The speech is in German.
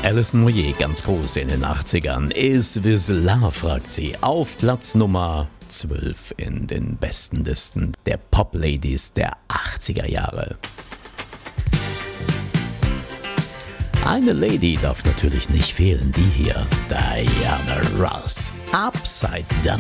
Alison Moyet, ganz groß in den 80ern. Is This Love, fragt sie. Auf Platz Nummer 12 in den besten Listen der Pop-Ladies der 80er Jahre. Eine Lady darf natürlich nicht fehlen, die hier, Diana Ross, Upside Down.